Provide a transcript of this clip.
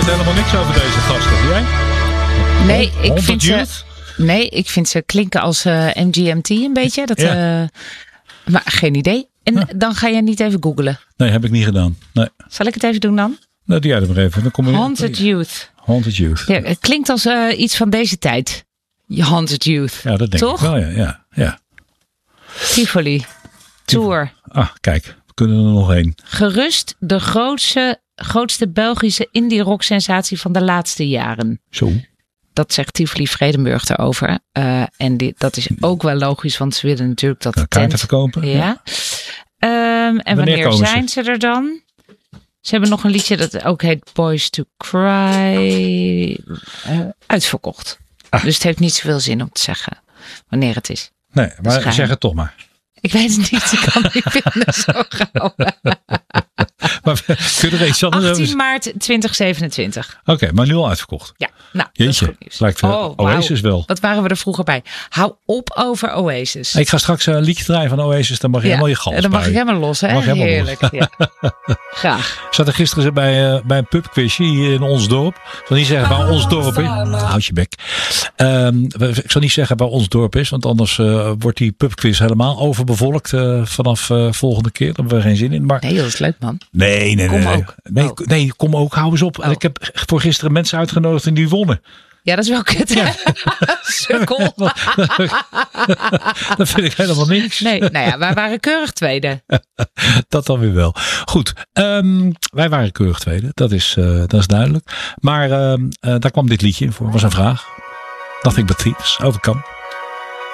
weet helemaal niks over deze gasten. Jij? Nee, ik vind ze klinken als MGMT een beetje. Maar geen idee. En dan ga je niet even googlen. Nee, heb ik niet gedaan. Nee. Zal ik het even doen dan? Nou, doe jij er maar even. Dan kom je Haunted Youth. Haunted Youth. Ja, het klinkt als iets van deze tijd. Haunted Youth. Ja, dat denk toch? ik wel, ja. Tivoli. Tour. Ah, kijk. We kunnen er nog heen. Gerust de grootste Belgische indie rock sensatie van de laatste jaren. Zo. Dat zegt Tivoli Vredenburg erover. En dat is ook wel logisch, want ze willen natuurlijk dat de kaarten verkopen. Ja. En wanneer zijn ze er dan? Ze hebben nog een liedje dat ook heet Boys to Cry. Uitverkocht. Dus het heeft niet zoveel zin om te zeggen wanneer het is. Nee, maar zeg het toch maar. Ik weet het niet. Ik kan het niet vinden zo gauw. Maar kun je er iets anders 18 maart 2027. Oké, maar nu al uitverkocht. Ja, nou, jeetje, dat is goed nieuws. lijkt Oasis wel. Wat waren we er vroeger bij? Hou op over Oasis. Ik ga straks een liedje draaien van Oasis. Dan mag je helemaal je gal dan mag ik helemaal los, hè? Heerlijk. Ja. Graag. Ik zat er gisteren bij een pubquizje hier in ons dorp. Ik zal niet zeggen waar ons dorp is. Houd je bek. Ik zal niet zeggen waar ons dorp is. Want anders wordt die pubquiz helemaal overbevolkt vanaf volgende keer. Daar hebben we geen zin in. Maar... Nee, dat is leuk, man. Nee. Kom ook. Nee, kom ook. Hou eens op. En ik heb voor gisteren mensen uitgenodigd en die wonnen. Ja, dat is wel kut. Ja. Sukkel. Dat vind ik helemaal niks. Nee, nou ja, wij waren keurig tweede. Dat dan weer wel. Goed, wij waren keurig tweede. Dat is duidelijk. Maar daar kwam dit liedje in voor. Was een vraag. Nothing But Thieves, Overcome.